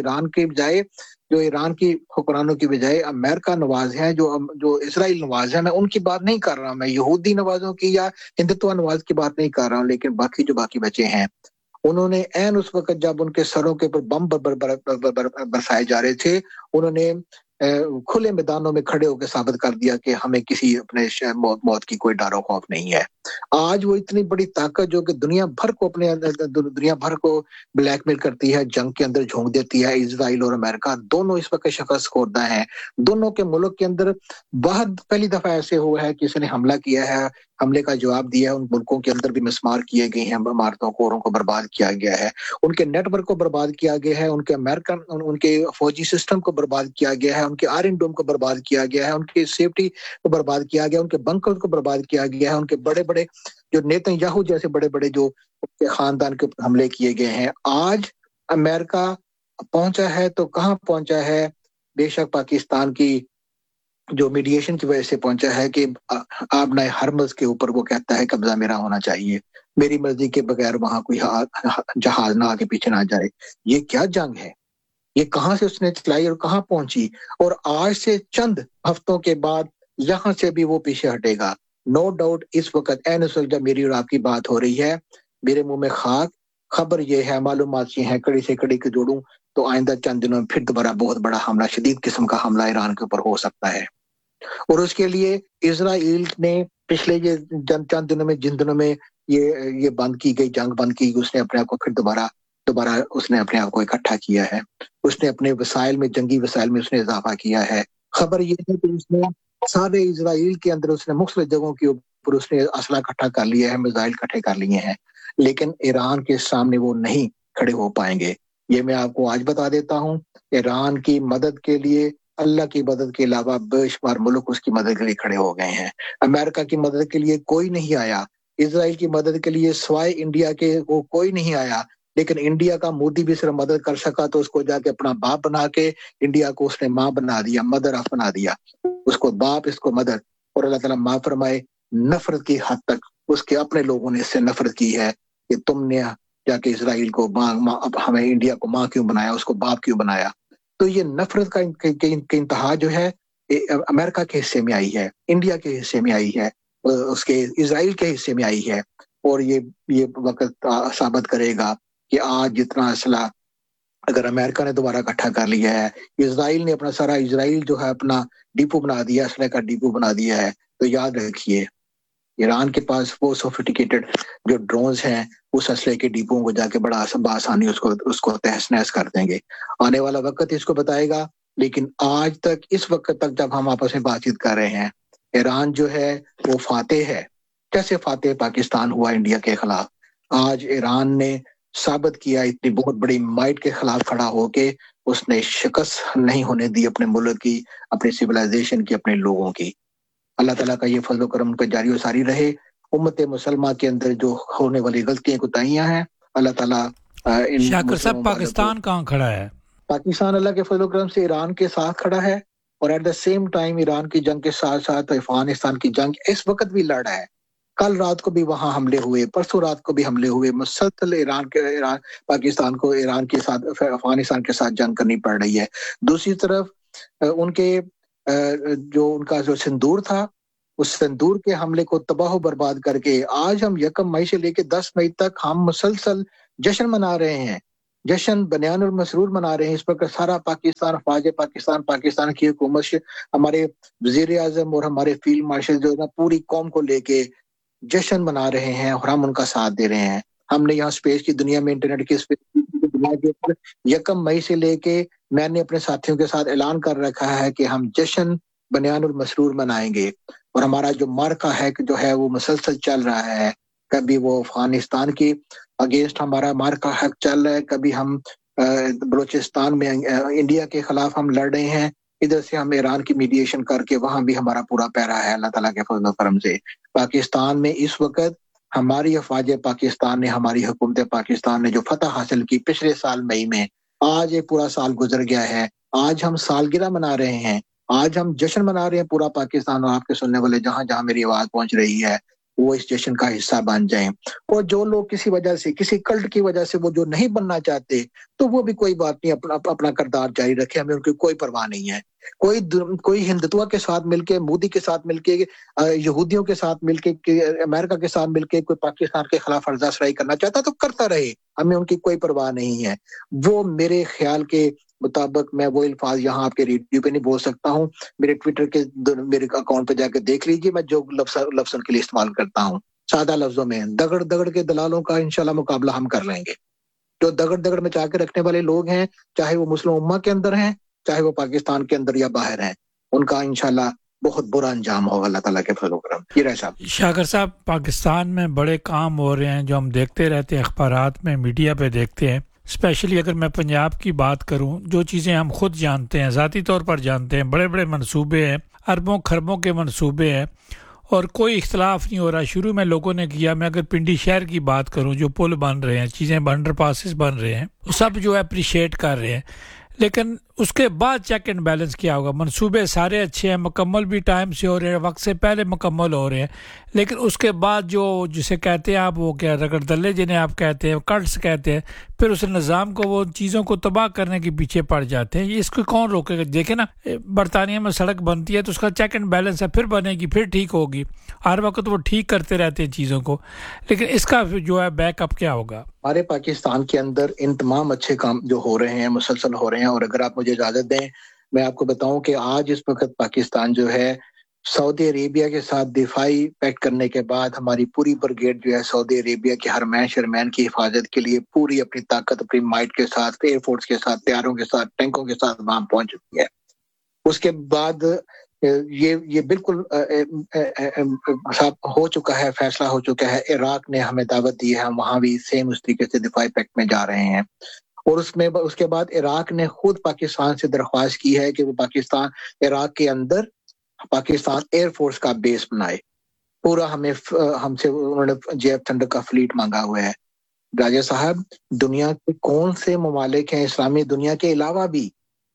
ईरान की हुक्मरानों की बजाय अमेरिका नवाज हैं, जो इसराइल नवाज हैं। मैं उनकी बात नहीं कर रहा हूं, मैं यहूदी नवाजों की या हिंदुत्व नवाज की बात नहीं कर रहा हूं। लेकिन बाकी बचे हैं, उन्होंने ऐन उस वक्त जब उनके सरों के ऊपर बम बरसाए जा रहे थे, उन्होंने खुले मैदानों में खड़े होकर साबित कर दिया कि हमें किसी अपने मौत की कोई डर खौफ नहीं है। आज वो इतनी बड़ी ताकत जो कि दुनिया भर को ब्लैकमेल करती है, जंग के अंदर झोंक देती है। इजराइल और अमेरिका दोनों इस वक्त शिकस्त खोरदा हैं। दोनों के मुल्क के अंदर बहुत पहली दफा ऐसे हुआ है कि किसी ने हमला किया है, हमले का जवाब दिया है। उन मुल्कों के अंदर भी मिसमार किए गए हैं, इमारतों को, उनको बर्बाद किया गया है, उनके नेटवर्क को बर्बाद किया गया है, उनके फौजी सिस्टम को बर्बाद किया गया है, उनके आयरन डोम को बर्बाद किया गया है, उनकी सेफ्टी को बर्बाद किया गया, उनके बंकर को बर्बाद किया गया है, उनके बड़े बड़े जो नेतन्याहू जैसे बड़े बड़े जो उनके खानदान के हमले किए गए हैं। आज अमेरिका पहुंचा है तो कहाँ पहुंचा है? बेशक पाकिस्तान की जो मीडिएशन की वजह से पहुंचा है कि आबना हरमज के ऊपर वो कहता है कब्जा मेरा होना चाहिए, मेरी मर्जी के बगैर वहां कोई जहाज ना आगे पीछे ना जाए। ये क्या जंग है? ये कहां से उसने चलाई और कहां पहुंची? और आज से चंद हफ्तों के बाद यहां से भी वो पीछे हटेगा। नो डाउट इस वक्त जब मेरी और आपकी बात हो रही है, मेरे मुंह में खाक। खबर ये है, मालूमात ये है, कड़ी से कड़ी के जोड़ूं तो आइंदा चंद दिनों में फिर दोबारा बहुत बड़ा हमला, शदीद किस्म का हमला ईरान के ऊपर हो सकता है। और उसके लिए इजराइल ने पिछले ये चंद दिनों में, जिन दिनों में ये बंद की गई, जंग बंद की, उसने अपने आप को फिर दोबारा उसने अपने आप को इकट्ठा किया है। उसने अपने वसाइल में, जंगी वसाइल में उसने इजाफा किया है। खबर ये है कि उसने सारे इजराइल के अंदर उसने मुख्तलिफ जगहों के ऊपर उसने असला इकट्ठा कर लिया है, मिसाइल इकट्ठे कर लिए हैं, लेकिन ईरान के सामने वो नहीं खड़े हो पाएंगे। ये मैं आपको आज बता देता हूँ। ईरान की मदद के लिए, अल्लाह की मदद के अलावा बेशुमार मुल्क उसकी मदद के लिए खड़े हो गए हैं। अमेरिका की मदद के लिए कोई नहीं आया, इजराइल की मदद के लिए सिवाय इंडिया के वो कोई नहीं आया। लेकिन इंडिया का मोदी भी सिर्फ मदद कर सका तो उसको जाके अपना बाप बना के इंडिया को उसने माँ बना दिया, मदर ऑफ बना दिया, उसको बाप, इसको मदर। और अल्लाह ताला माफ फरमाए, नफरत की हद तक उसके अपने लोगों ने इससे नफरत की है कि तुमने जाके इजराइल को अब हमें इंडिया को माँ क्यों बनाया, उसको बाप क्यों बनाया। तो ये नफरत का इंतहा जो है अमेरिका के हिस्से में आई है, इंडिया के हिस्से में आई है, उसके इजराइल के हिस्से में आई है। और ये वक्त साबित करेगा कि आज जितना असला अगर अमेरिका ने दोबारा इकट्ठा कर लिया है, इजराइल ने अपना सारा, इजराइल जो है अपना डिपो बना दिया, असले का डिपो बना दिया है, तो याद रखिए ईरान के पास वो सोफिस्टिकेटेड जो ड्रोन्स हैं, उस असले के डिपों को जाके बड़ा आसानी उसको तहस नहस कर देंगे। आने वाला वक्त इसको बताएगा। लेकिन आज तक, इस वक्त तक जब हम आपस में बातचीत कर रहे हैं, ईरान जो है वो फातेह है। कैसे फातेह पाकिस्तान हुआ इंडिया के खिलाफ? आज ईरान ने साबित किया, इतनी बहुत बड़ी माइट के खिलाफ खड़ा होके उसने शिकस्त नहीं होने दी अपने मुल्क की, अपने सिविलाइजेशन की, अपने लोगों की। अल्लाह ताला का ये फजल करम पे जारी और सारी रहे। उम्मत मुसलमा के अंदर जो होने वाली गलतियां कोताहियां हैं, अल्लाह ताला शाकिर साहब, पाकिस्तान कहाँ खड़ा है? पाकिस्तान अल्लाह के फजल करम से ईरान के साथ खड़ा है, और at the same time Iran की जंग के साथ साथ अफगानिस्तान की जंग इस वक्त भी लड़ रहा है। कल रात को भी वहां हमले हुए, परसों रात को भी हमले हुए, मुसलसल ईरान पाकिस्तान को ईरान के साथ अफगानिस्तान के साथ जंग करनी पड़ रही है। दूसरी तरफ उनके जो उनका जो सिंदूर था, उस सिंदूर के हमले को तबाह बर्बाद करके आज हम 1 मई से लेकर 10 मई तक हम मुसलसल जश्न मना रहे हैं, जश्न बनियानुल मसरूर मना रहे हैं। इस पर सारा पाकिस्तान, फौज पाकिस्तान, पाकिस्तान की हुकूमत, हमारे वजीर आजम और हमारे फील्ड मार्शल जो है ना, पूरी कौम को लेके जश्न मना रहे हैं और हम उनका साथ दे रहे हैं। हमने यहाँ स्पेस की दुनिया में, इंटरनेट की स्पेस की दुनिया के ऊपर 1 मई से लेके मैंने अपने साथियों के साथ ऐलान कर रखा है कि हम जश्न बनियानुल मसरूर मनाएंगे। और हमारा जो मार्का है कि जो है वो मुसलसल चल रहा है। कभी वो अफगानिस्तान की अगेंस्ट हमारा मार्का है चल रहा है, कभी हम बलूचिस्तान में इंडिया के खिलाफ हम लड़ रहे हैं, इधर से हम ईरान की मीडिएशन करके वहां भी हमारा पूरा पैरा है अल्लाह ताला के फजल करम से। पाकिस्तान में इस वक्त हमारी अफवाज पाकिस्तान ने, हमारी हुकूमत पाकिस्तान ने जो फतह हासिल की पिछले साल मई में, आज ये पूरा साल गुजर गया है। आज हम सालगिरह मना रहे हैं, आज हम जश्न मना रहे हैं पूरा पाकिस्तान। और आपके सुनने वाले जहां जहां मेरी आवाज पहुंच रही है वो इस जश्न का हिस्सा बन जाएं। और जो लोग किसी वजह से, किसी कल्ट की वजह से वो जो नहीं बनना चाहते, तो वो भी कोई बात नहीं, अपना किरदार जारी रखे, हमें उनकी कोई परवाह नहीं है। कोई हिंदुत्व के साथ मिलके, मोदी के साथ मिलके, यहूदियों के साथ मिलके, अमेरिका के साथ मिलके कोई पाकिस्तान के खिलाफ फर्जाशराई करना चाहता तो करता रहे, हमें उनकी कोई परवाह नहीं है। वो मेरे ख्याल के मुताबिक, मैं वो अल्फाज यहाँ आपके रेडियो पे नहीं बोल सकता हूँ, मेरे ट्विटर के मेरे अकाउंट पे जाकर देख लीजिए, मैं जो लफ्ज़ के लिए इस्तेमाल करता हूँ सादा लफ्जों में, दगड़ दगड़ के दलालों का इंशाल्लाह मुकाबला हम कर लेंगे। जो दगड़ दगड़ में चाके रखने वाले लोग हैं, चाहे वो मुस्लिम उम्मा के अंदर हैं, चाहे वो पाकिस्तान के अंदर या बाहर हैं, उनका इंशाल्लाह बहुत बुरा अंजाम होगा अल्लाह ताला के फजल करम। ये रहे साहब। शाकर साहब, पाकिस्तान में बड़े काम हो रहे हैं जो हम देखते रहते हैं, अखबारात में, मीडिया पे देखते हैं। स्पेशली अगर मैं पंजाब की बात करूं, जो चीज़ें हम खुद जानते हैं, ज़ाती तौर पर जानते हैं, बड़े बड़े मंसूबे हैं, अरबों खरबों के मंसूबे हैं और कोई इख्तलाफ नहीं हो रहा। शुरू में लोगों ने किया, मैं अगर पिंडी शहर की बात करूं, जो पुल बन रहे हैं, चीज़ें अंडर पासिस बन रहे हैं, सब जो है अप्रिशिएट कर रहे हैं, लेकिन उसके बाद चेक एंड बैलेंस क्या होगा? मंसूबे सारे अच्छे हैं, मुकम्मल भी टाइम से हो रहे हैं, वक्त से पहले मुकम्मल हो रहे हैं, लेकिन उसके बाद जो जिसे कहते हैं आप, वो क्या रगड़दल्ले जिन्हें आप कहते हैं, कट्स कहते हैं, फिर उस निज़ाम को, वो चीज़ों को तबाह करने के पीछे पड़ जाते हैं। इसको कौन रोकेगा? देखें ना, बरतानिया में सड़क बनती है तो उसका चेक एंड बैलेंस है, फिर बनेगी, फिर ठीक होगी। हर वक्त वो ठीक करते रहते हैं चीज़ों को, लेकिन इसका जो है बैकअप क्या होगा? हमारे पाकिस्तान के अंदर इन तमाम अच्छे काम जो हो रहे हैं, मुसलसल हो रहे हैं। और अगर आप मुझे इजाजत दें, मैं आपको बताऊं कि आज इस वक्त पाकिस्तान जो है सऊदी अरेबिया के साथ दिफाई पैक्ट करने के बाद हमारी पूरी ब्रिगेड जो है सऊदी अरेबिया के हरमैन शरमैन की हिफाजत के लिए पूरी अपनी ताकत, अपनी माइट के साथ, एयरफोर्स के साथ, तैयारों के साथ, टैंकों के साथ वहां पहुंच चुकी है। उसके बाद ये बिल्कुल हो चुका है, फैसला हो चुका है। इराक ने हमें दावत दी है, हम वहां भी सेम उस तरीके से दिफाई पैक्ट में जा रहे हैं। और उसके बाद इराक ने खुद पाकिस्तान से दरख्वास्त की है कि वो पाकिस्तान, इराक के अंदर पाकिस्तान एयरफोर्स का बेस बनाए। पूरा हमसे उन्होंने जेएफ थंडर का फ्लीट मांगा हुआ है। राजा साहब, दुनिया के कौन से ममालिक हैं इस्लामी दुनिया के अलावा भी,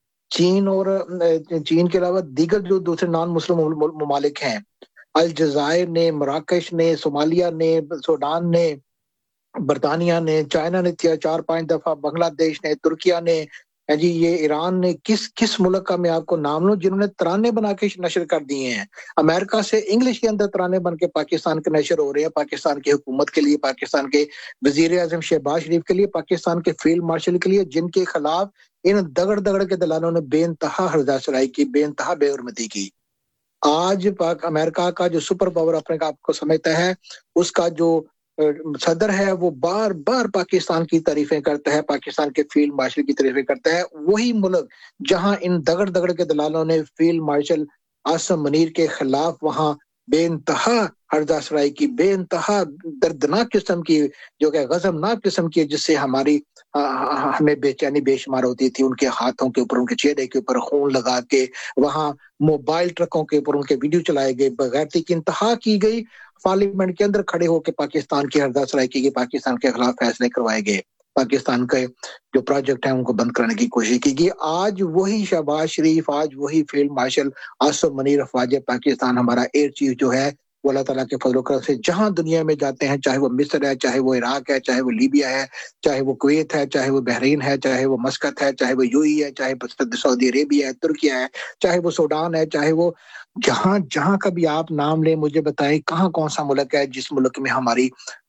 चीन के अलावा दीगर जो दूसरे नॉन मुस्लिम ममालिक हैं, अलजायर ने, मराकश ने, सोमालिया ने, सूडान ने, बरतानिया ने, चाइना ने 4-5 दफा, बांग्लादेश ने, तुर्किया ने, जी ये ईरान ने, किस मुल्क का मैं आपको नाम लूं जिन्होंने तराने बना के नशर कर दिए हैं। अमेरिका से इंग्लिश के अंदर तराने बन के पाकिस्तान के नशर हो रहे हैं, पाकिस्तान की हुकूमत के लिए, पाकिस्तान के वजीर आजम शहबाज शरीफ के लिए, पाकिस्तान के फील्ड मार्शल के लिए, जिनके खिलाफ इन दगड़ के दलालों ने बेइंतहा हरजाशराई की, बेइंतहा बेहुरमती की। आज अमेरिका का जो सुपर पावर अपने आप को समझता है, उसका जो सदर है वो बार बार पाकिस्तान की तारीफें करता है, पाकिस्तान के फील्ड मार्शल की तारीफें करता है। वही मुल्क जहां इन दगड़ के दलालों ने फील्ड मार्शल आसिम मुनीर के खिलाफ वहां बेइंतहा हरजाशराई की, बेइंतहा दर्दनाक किस्म की, जो कि गजबनाक किस्म की, जिससे हमें बेचैनी बेशुमार होती थी। उनके हाथों के ऊपर, उनके चेहरे के ऊपर खून लगा के, वहां मोबाइल ट्रकों के ऊपर उनके वीडियो चलाए गए, बगैरती की इंतहा की गई। पार्लियामेंट के अंदर खड़े होकर पाकिस्तान की हरजाशराई की गई, पाकिस्तान के खिलाफ फैसले करवाए गए, पाकिस्तान के जो प्रोजेक्ट है उनको बंद करने की कोशिश की गई। आज वही शहबाज शरीफ, आज वही फील्ड मार्शल आसिम मुनीर अफवाज पाकिस्तान, हमारा एयर चीफ जो है, وہ اللہ تعالیٰ کے فضل و کرم سے جہاں دنیا میں جاتے ہیں, چاہے وہ مصر ہے, چاہے وہ عراق ہے, چاہے وہ لیبیا ہے, چاہے وہ کویت ہے, چاہے وہ بحرین ہے, چاہے وہ مسقط ہے, چاہے وہ UAE ہے, چاہے سعودی عربیہ ہے, ترکیہ ہے, چاہے وہ سوڈان ہے, چاہے وہ جہاں جہاں کا بھی آپ نام لیں, مجھے بتائیں کہاں کون سا ملک ہے جس ملک میں ہماری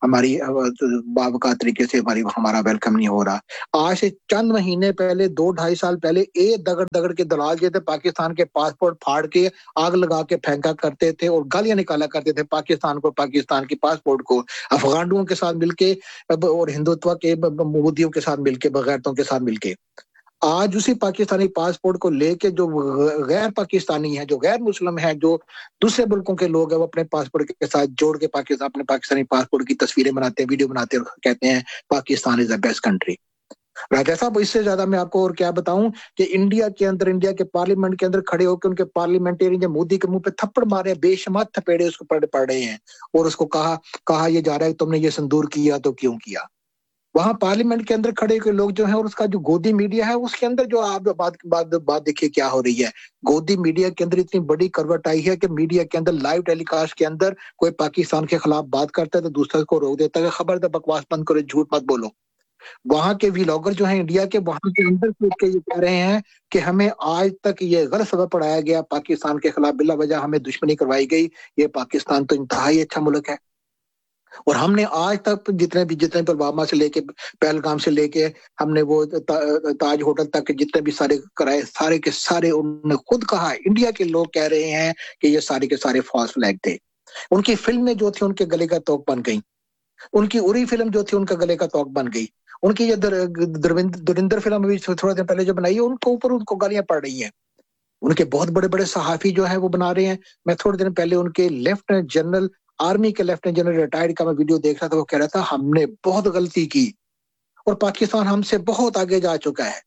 باوقار طریقے سے ہمارا ویلکم نہیں ہو رہا. آج سے چند مہینے پہلے, 2-2.5 سال پہلے, ایک دگڑ کے دلال جو تھے پاکستان کے پاسپورٹ پھاڑ کے آگ لگا کے پھینکا کرتے تھے اور گالیاں نکالا کرتے تھے پاکستان کو, پاکستان کے پاسپورٹ کو, افغانوں کے ساتھ مل کے اور ہندوتوا کے مودیوں کے ساتھ مل کے, بغیرتوں کے ساتھ مل کے. آج اسی پاکستانی پاسپورٹ کو لے کے جو غیر پاکستانی ہیں, جو غیر مسلم ہیں, جو دوسرے ملکوں کے لوگ ہیں, وہ اپنے پاسپورٹ کے ساتھ جوڑ کے اپنے پاکستانی پاسپورٹ کی تصویریں بناتے ہیں, ویڈیو بناتے ہیں, کہتے ہیں پاکستان از دا بیسٹ کنٹری. راجا صاحب, اس سے زیادہ میں آپ کو اور کیا بتاؤں کہ انڈیا کے پارلیمنٹ کے اندر کھڑے ہو کے ان کے پارلیمنٹرین مودی کے منہ پہ تھپڑ مارے, بے شمار تھپیڑے اس کو پڑ رہے ہیں, اور اس کو کہا یہ جا رہا ہے تم نے یہ صندور کیا تو کیوں کیا. وہاں پارلیمنٹ کے اندر کھڑے ہوئے لوگ جو ہیں, اور اس کا جو گودی میڈیا ہے اس کے اندر جو آپ بات دیکھیے کیا ہو رہی ہے. گودی میڈیا کے اندر اتنی بڑی کروٹ آئی ہے کہ میڈیا کے اندر لائیو ٹیلی کاسٹ کے اندر کوئی پاکستان کے خلاف بات کرتا ہے تو دوسرے کو روک دیتا ہے, خبردار بکواس بند کرو, جھوٹ مت بولو. وہاں کے ویلاگر جو ہیں انڈیا کے, وہاں کے اندر کے یہ کہہ رہے ہیں کہ ہمیں آج تک یہ غلط سبق پڑھایا گیا, پاکستان کے خلاف بلا وجہ ہمیں دشمنی کروائی گئی, یہ پاکستان تو انتہائی اچھا ملک ہے. اور ہم نے آج تک جتنے پلوامہ سے لے کے پہلگام سے لے کے ہم نے وہ تاج ہوٹل تک جتنے بھی سارے کرائے, سارے کے سارے انہوں نے خود کہا, انڈیا کے لوگ کہہ رہے ہیں کہ یہ سارے کے سارے فالس فلیگ تھے. ان کی فلمیں جو تھی ان کے گلے کا توق بن گئی, ان کی اری فلم جو تھی ان کا گلے کا توق بن گئی, ان کی یہ درندر فلم بھی تھوڑا دن پہلے جو بنائی ہے ان کے اوپر ان کو گالیاں پڑ رہی ہیں. ان کے بہت بڑے بڑے صحافی جو ہیں وہ بنا رہے ہیں. میں تھوڑے دن پہلے ان کے لیفٹیننٹ جنرل, آرمی کے لیفٹیننٹ جنرل ریٹائرڈ کا میں ویڈیو دیکھ رہا تھا, وہ کہہ رہا تھا ہم نے بہت غلطی کی اور پاکستان ہم سے بہت آگے جا چکا ہے.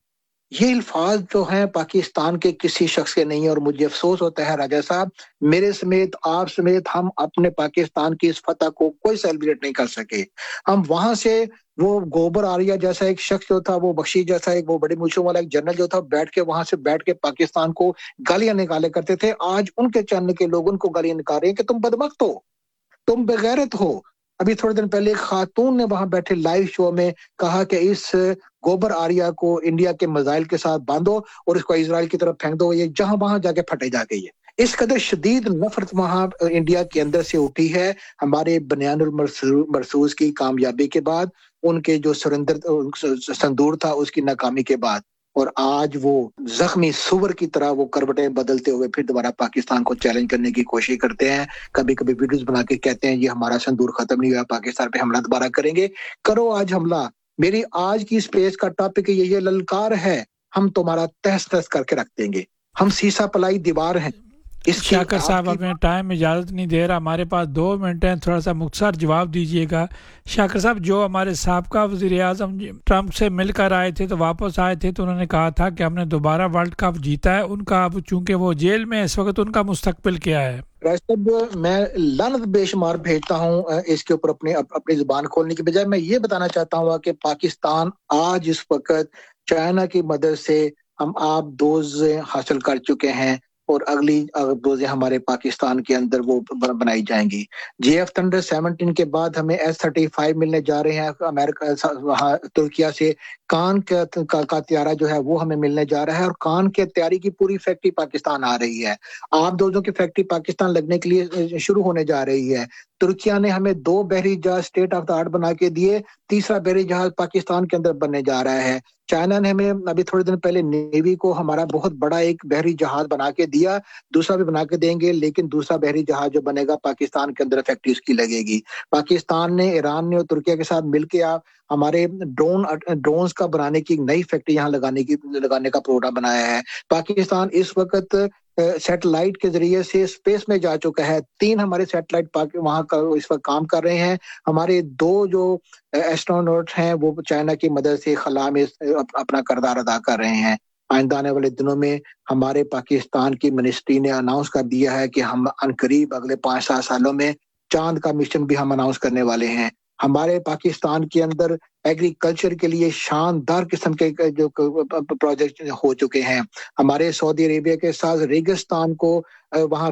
یہ الفاظ جو ہیں پاکستان کے کسی شخص کے نہیں ہیں, اور مجھے افسوس ہوتا ہے راجا صاحب, میرے سمیت آپ سمیت ہم اپنے پاکستان کی اس فتح کو کوئی سیلیبریٹ نہیں کر سکے. ہم وہاں سے وہ گوبر آریہ جیسا ایک شخص جو تھا, وہ بخشی جیسا ایک وہ بڑی مچھوں والا ایک جنرل جو تھا, وہاں سے بیٹھ کے پاکستان کو گالیاں نکالے کرتے تھے. آج ان کے چینل کے لوگ ان کو گالیاں نکال رہے ہیں کہ تم بدبخت ہو, تم بغیرت ہو. ابھی تھوڑے دن پہلے ایک خاتون نے وہاں بیٹھے لائیو شو میں کہا کہ اس گوبر آریہ کو انڈیا کے میزائل کے ساتھ باندھو اور اس کو اسرائیل کی طرف پھینک دو, یہ جہاں وہاں جا کے پھٹے جا گئی ہے. اس قدر شدید نفرت وہاں انڈیا کے اندر سے اٹھی ہے ہمارے بنیان المرصوص کی کامیابی کے بعد, ان کے جو صندور تھا اس کی ناکامی کے بعد, اور آج وہ زخمی سور کی طرح وہ کروٹیں بدلتے ہوئے پھر دوبارہ پاکستان کو چیلنج کرنے کی کوشش کرتے ہیں. کبھی کبھی ویڈیوز بنا کے کہتے ہیں یہ ہمارا صندور ختم نہیں ہوا, پاکستان پہ حملہ دوبارہ کریں گے. کرو آج حملہ. میری آج کی اسپیس کا ٹاپک یہ للکار ہے, ہم تمہارا تہس تہس کر کے رکھ دیں گے, ہم سیسا پلائی دیوار ہیں. شاکر صاحب ہمیں ٹائم اجازت نہیں دے رہا, ہمارے پاس 2 منٹ ہیں, تھوڑا سا مختصر جواب دیجیے گا. شاکر صاحب, جو ہمارے سابقہ وزیر اعظم ٹرمپ سے مل کر آئے تھے تو واپس آئے تھے تو انہوں نے کہا تھا کہ ہم نے دوبارہ ورلڈ کپ جیتا ہے. ان کا اب چونکہ وہ جیل میں اس وقت, ان کا مستقبل کیا ہے؟ میں لعنت بے شمار بھیجتا ہوں اس کے اوپر اپنی زبان کھولنے کی بجائے. میں یہ بتانا چاہتا ہوں کہ پاکستان آج اس وقت چائنا کی مدد سے ہم آپ ڈوزیں حاصل کر چکے ہیں, اور اگلی ڈوزیں ہمارے پاکستان کے اندر وہ بنائی جائیں گی. JF Thunder 17 کے بعد ہمیں S-35 ملنے جا رہے ہیں امریکہ, وہاں ترکیہ سے. کان کا طیارہ جو ہے وہ ہمیں ملنے جا رہا ہے, اور کان کے تیاری کی پوری فیکٹری پاکستان آ رہی ہے. آپ دوزوں کی فیکٹری پاکستان لگنے کے لیے شروع ہونے جا رہی ہے. ترکیہ نے ہمیں 2 بحری جہاز اسٹیٹ آف دا آرٹ بنا کے دیے, تیسرا بحری جہاز پاکستان کے اندر بننے جا رہا ہے. چائنا نے ہمیں ابھی تھوڑے دن پہلے نیوی کو ہمارا بہت بڑا ایک بحری جہاز بنا کے دیا, دوسرا بھی بنا کے دیں گے, لیکن دوسرا بحری جہاز جو بنے گا پاکستان کے اندر فیکٹری اس کی لگے گی. پاکستان نے, ایران نے اور ترکیہ کے ساتھ مل کے ہمارے ڈرونز کا بنانے کی نئی فیکٹری یہاں لگانے کا پروگرام بنایا ہے. پاکستان اس وقت سیٹلائٹ کے ذریعے سے اسپیس میں جا چکا ہے. 3 ہمارے سیٹلائٹ وہاں اس وقت کام کر رہے ہیں. ہمارے 2 جو ایسٹرونوٹ ہیں وہ چائنا کی مدد سے خلا میں اپنا کردار ادا کر رہے ہیں. آئندہ آنے والے دنوں میں ہمارے پاکستان کی منسٹری نے اناؤنس کر دیا ہے کہ ہم عنقریب اگلے 5-7 سالوں میں چاند کا مشن بھی ہم اناؤنس کرنے والے ہیں. ہمارے پاکستان کے اندر ایگریکلچر کے لیے شاندار قسم کے جو پروجیکٹ ہو چکے ہیں. ہمارے سعودی عربیہ کے ساتھ ریگستان کو وہاں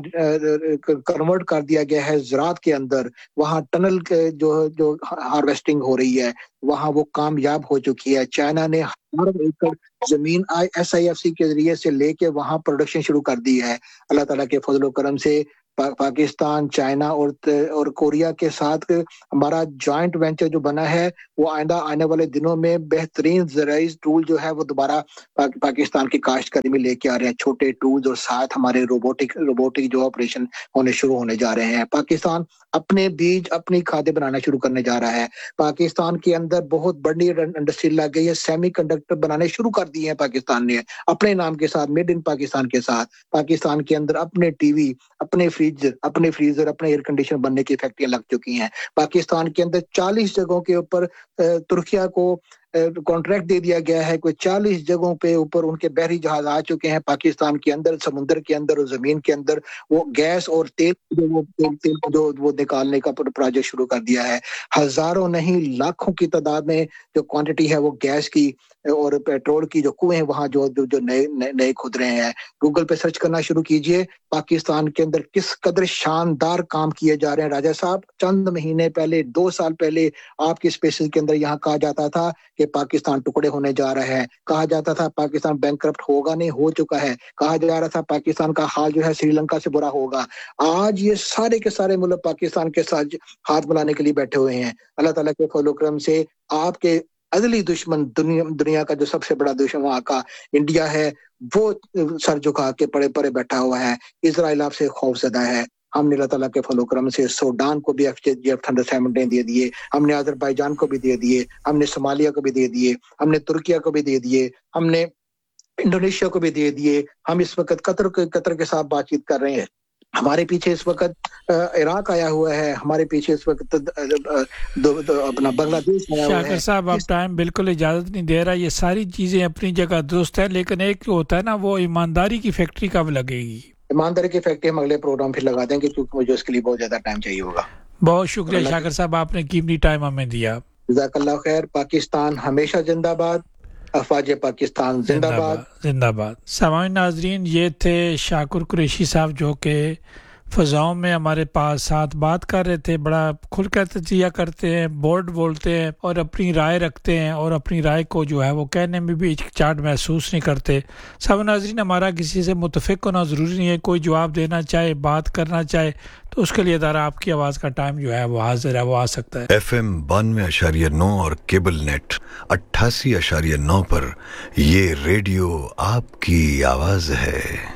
کنورٹ کر دیا گیا ہے زراعت کے اندر. وہاں ٹنل کے جو ہارویسٹنگ ہو رہی ہے وہاں وہ کامیاب ہو چکی ہے. چائنا نے 1000 ایکڑ زمین SIFC کے ذریعے سے لے کے وہاں پروڈکشن شروع کر دی ہے. اللہ تعالیٰ کے فضل و کرم سے پاکستان، چائنا اور کوریا کے ساتھ ہمارا جوائنٹ وینچر جو بنا ہے وہ آنے والے دنوں میں بہترین زرعی ٹول جو ہے وہ دوبارہ پاکستان کی کاشتکاری میں لے کے آ رہے ہیں. چھوٹے ٹولز اور ساتھ ہمارے روبوٹک جو آپریشن شروع ہونے جا رہے ہیں. پاکستان اپنے بیج اپنی کھادیں بنانا شروع کرنے جا رہا ہے. پاکستان کے اندر بہت بڑی انڈسٹری لگ گئی ہے. سیمی کنڈکٹر بنانے شروع کر دیے ہیں پاکستان نے اپنے نام کے ساتھ، میڈ ان پاکستان کے ساتھ. پاکستان کے اندر اپنے ٹی وی، اپنے فریزر، اپنے ایئر کنڈیشن بننے کی فیکٹریاں لگ چکی ہیں. پاکستان کے اندر 40 جگہوں کے اوپر ترکیہ کو کانٹریکٹ دے دیا گیا ہے. کوئی 40 جگہوں پہ اوپر ان کے بحری جہاز آ چکے ہیں پاکستان کے اندر، سمندر کے اندر اور زمین کے اندر. وہ گیس اور تیل جو وہ نکالنے کا پروجیکٹ شروع کر دیا ہے. ہزاروں نہیں لاکھوں کی تعداد میں جو کوانٹٹی ہے وہ گیس کی اور پیٹرول کی جو کنویں ہیں وہاں جو نئے کھد رہے ہیں. گوگل پہ سرچ کرنا شروع کیجئے پاکستان کے اندر کس قدر شاندار کام کیے جا رہے ہیں. راجہ صاحب چند مہینے پہلے، 2 سال پہلے آپ کے اسپیسز کے اندر یہاں کہا جاتا تھا کہ پاکستان ٹکڑے ہونے جا رہا ہے. کہا جاتا تھا پاکستان بینکرپٹ ہوگا، نہیں ہو چکا ہے. کہا جا رہا تھا پاکستان کا حال جو ہے سری لنکا سے برا ہوگا. آج یہ سارے کے سارے ملک پاکستان کے ساتھ ہاتھ ملانے کے لیے بیٹھے ہوئے ہیں. اللہ تعالیٰ کے فضل و کرم سے آپ کے ازلی دشمن دنیا کا جو سب سے بڑا دشمن وہاں کا انڈیا ہے وہ سر جھکا کے پڑے پڑے بیٹھا ہوا ہے. اسرائیل آپ سے خوف زدہ ہے. ہم نے اللہ تعالیٰ کے فضل و کرم سے سوڈان کو بھی F-117 دے دیے، ہم نے آذربائیجان کو بھی دے دیے، ہم نے صومالیہ کو بھی دے دیے، ہم نے ترکیہ کو بھی دے دیے، ہم نے انڈونیشیا کو بھی دے دیے. ہم اس وقت قطر کے ساتھ بات چیت کر رہے ہیں. ہمارے پیچھے اس وقت عراق آیا ہوا ہے، ہمارے پیچھے اس وقت اپنا بنگلہ دیش آیا ہوا ہے. شاکر صاحب آپ ٹائم بالکل اجازت نہیں دے رہا. یہ ساری چیزیں اپنی جگہ درست ہے، لیکن ایک ہوتا ہے نا وہ ایمانداری کی فیکٹری کب لگے گی؟ ایمانداری کی فیکٹری ہم اگلے پروگرام پھر لگا دیں گے کیونکہ مجھے اس کے لیے بہت زیادہ ٹائم چاہیے ہوگا. بہت شکریہ شاکر صاحب، آپ نے قیمتی ٹائم ہمیں دیا. جزاک اللہ خیر. پاکستان ہمیشہ زندہ باد. افواج پاکستان زندہ باد. زندہ باد. سامعین ناظرین، یہ تھے شاکر قریشی صاحب جو کہ فضاؤں میں ہمارے پاس ساتھ بات کر رہے تھے. بڑا کھل کر تجزیہ کرتے ہیں، بورڈ بولتے ہیں اور اپنی رائے رکھتے ہیں، اور اپنی رائے کو جو ہے وہ کہنے میں بھی ہچکچاہٹ محسوس نہیں کرتے. سب ناظرین، ہمارا کسی سے متفق ہونا ضروری نہیں ہے. کوئی جواب دینا چاہے، بات کرنا چاہے تو اس کے لیے ادارہ آپ کی آواز کا ٹائم جو ہے وہ حاضر ہے، وہ آ سکتا ہے. FM 92.9 اور کیبل نیٹ 88.9 پر یہ ریڈیو آپ کی آواز ہے.